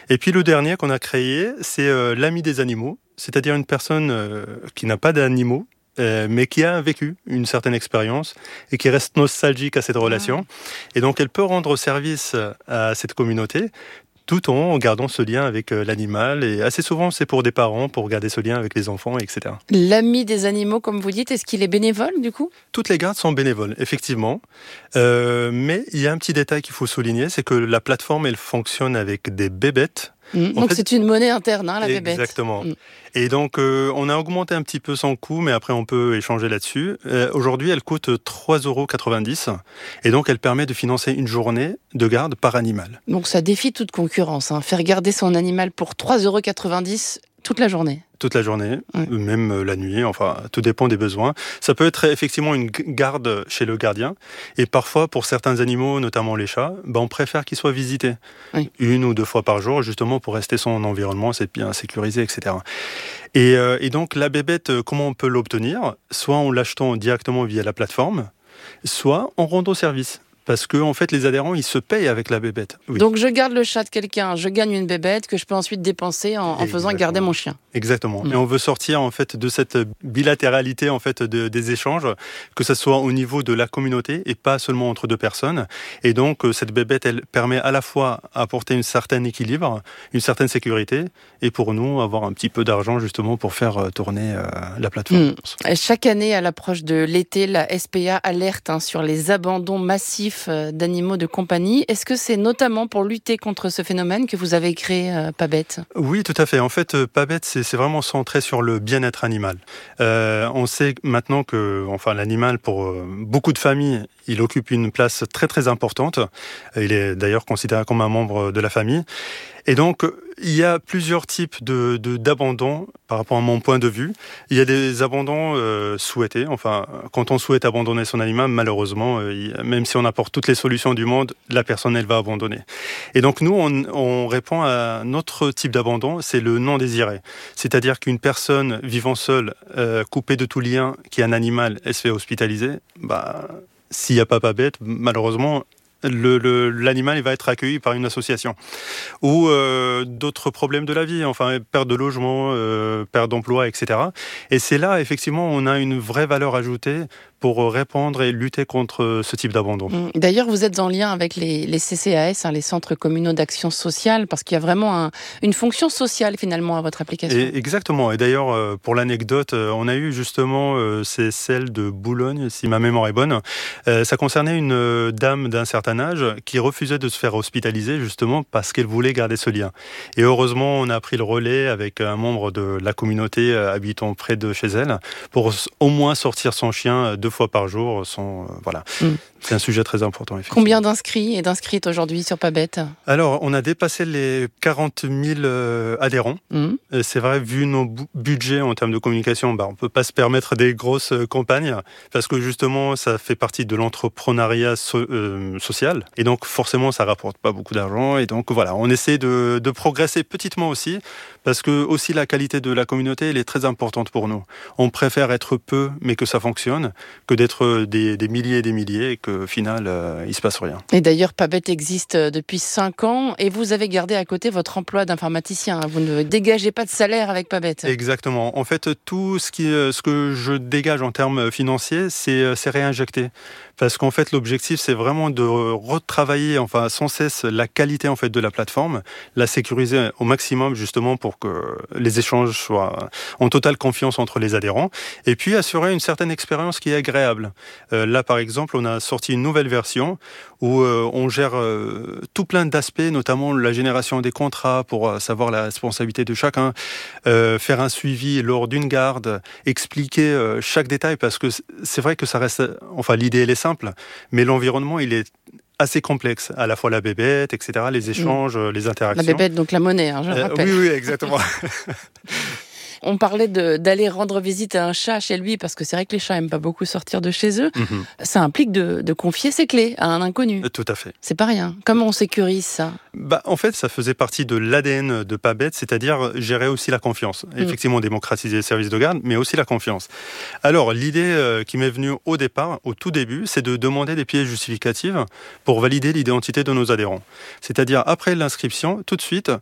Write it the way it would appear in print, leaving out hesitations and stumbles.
Et puis le dernier qu'on a créé, c'est l'ami des animaux, c'est-à-dire une personne qui n'a pas d'animaux, mais qui a vécu une certaine expérience et qui reste nostalgique à cette relation. Et donc elle peut rendre service à cette communauté tout en gardant ce lien avec l'animal. Et assez souvent, c'est pour des parents, pour garder ce lien avec les enfants, etc. L'ami des animaux, comme vous dites, est-ce qu'il est bénévole du coup ? Toutes les gardes sont bénévoles, effectivement. Mais il y a un petit détail qu'il faut souligner, c'est que la plateforme, elle fonctionne avec des bébêtes. Donc c'est une monnaie interne, la bébête. Exactement. Et donc, on a augmenté un petit peu son coût, mais après, on peut échanger là-dessus. Aujourd'hui, elle coûte 3,90 €. Et donc, elle permet de financer une journée de garde par animal. Donc, ça défie toute concurrence. Faire garder son animal pour 3,90 € toute la journée. Toute la journée, même la nuit, enfin, tout dépend des besoins. Ça peut être effectivement une garde chez le gardien. Et parfois, pour certains animaux, notamment les chats, on préfère qu'ils soient visités 1 ou 2 fois par jour, justement pour rester son environnement, c'est bien sécurisé, etc. Et donc, la bébête, comment on peut l'obtenir ? Soit en l'achetant directement via la plateforme, soit en rendant service. Parce que, en fait, les adhérents, ils se payent avec la bébête. Oui. Donc, je garde le chat de quelqu'un, je gagne une bébête que je peux ensuite dépenser en faisant garder mon chien. Exactement. Et on veut sortir, en fait, de cette bilatéralité, en fait, des échanges, que ce soit au niveau de la communauté et pas seulement entre deux personnes. Et donc, cette bébête, elle permet à la fois d'apporter un certain équilibre, une certaine sécurité, et pour nous, avoir un petit peu d'argent, justement, pour faire tourner la plateforme. Chaque année, à l'approche de l'été, la SPA alerte sur les abandons massifs d'animaux de compagnie. Est-ce que c'est notamment pour lutter contre ce phénomène que vous avez créé Pabet ? Oui, tout à fait. En fait, Pabet, c'est vraiment centré sur le bien-être animal. On sait maintenant que l'animal, pour beaucoup de familles, il occupe une place très très importante. Il est d'ailleurs considéré comme un membre de la famille. Et donc, il y a plusieurs types d'abandons par rapport à mon point de vue. Il y a des abandons souhaités. Enfin, quand on souhaite abandonner son animal, malheureusement, même si on apporte toutes les solutions du monde, la personne, elle va abandonner. Et donc, nous, on répond à notre type d'abandon, c'est le non désiré. C'est-à-dire qu'une personne vivant seule, coupée de tout lien, qui est un animal, elle se fait hospitaliser, s'il n'y a pas Pabet, malheureusement, l'animal il va être accueilli par une association. Ou d'autres problèmes de la vie, perte de logement, perte d'emploi, etc. Et c'est là, effectivement, on a une vraie valeur ajoutée pour répondre et lutter contre ce type d'abandon. D'ailleurs, vous êtes en lien avec les CCAS, les centres communaux d'action sociale, parce qu'il y a vraiment une fonction sociale finalement à votre application. Exactement. Et d'ailleurs, pour l'anecdote, on a eu justement, c'est celle de Boulogne, si ma mémoire est bonne. Ça concernait une dame d'un certain âge qui refusait de se faire hospitaliser justement parce qu'elle voulait garder ce lien. Et heureusement, on a pris le relais avec un membre de la communauté habitant près de chez elle pour au moins sortir son chien 2 fois par jour. C'est un sujet très important. Combien d'inscrits et d'inscrites aujourd'hui sur Pabet ? Alors, on a dépassé les 40 000 adhérents. C'est vrai, vu nos budgets en termes de communication, on ne peut pas se permettre des grosses campagnes parce que justement, ça fait partie de l'entrepreneuriat social. Et donc, forcément, ça ne rapporte pas beaucoup d'argent. Et donc, voilà, on essaie de progresser petitement aussi parce que aussi la qualité de la communauté, elle est très importante pour nous. On préfère être peu, mais que ça fonctionne, que d'être des milliers et des milliers et qu'au final, il ne se passe rien. Et d'ailleurs, Pabet existe depuis 5 ans et vous avez gardé à côté votre emploi d'informaticien. Vous ne dégagez pas de salaire avec Pabet. Exactement. En fait, tout ce que je dégage en termes financiers, c'est réinjecté. Parce qu'en fait, l'objectif, c'est vraiment de retravailler sans cesse la qualité en fait, de la plateforme, la sécuriser au maximum justement pour que les échanges soient en totale confiance entre les adhérents et puis assurer une certaine expérience qui est agréable. Là, par exemple, on a sorti une nouvelle version où on gère tout plein d'aspects, notamment la génération des contrats pour savoir la responsabilité de chacun, faire un suivi lors d'une garde, expliquer chaque détail parce que c'est vrai que ça reste... l'idée, elle est simple, mais l'environnement, il est assez complexe, à la fois la bébête, etc., les échanges, les interactions. La bébête, donc la monnaie, je le rappelle. Oui, exactement. On parlait d'aller rendre visite à un chat chez lui, parce que c'est vrai que les chats n'aiment pas beaucoup sortir de chez eux. Ça implique de confier ses clés à un inconnu. Tout à fait. C'est pas rien. Comment on sécurise ça ? En fait, ça faisait partie de l'ADN de Pabet, c'est-à-dire gérer aussi la confiance. Effectivement, démocratiser les services de garde, mais aussi la confiance. Alors, l'idée qui m'est venue au départ, au tout début, c'est de demander des pièces justificatives pour valider l'identité de nos adhérents. C'est-à-dire, après l'inscription, tout de suite,